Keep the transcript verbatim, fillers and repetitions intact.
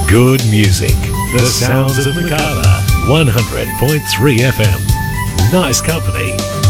Good music. The sounds of Nagala. one hundred point three F M. Nice company.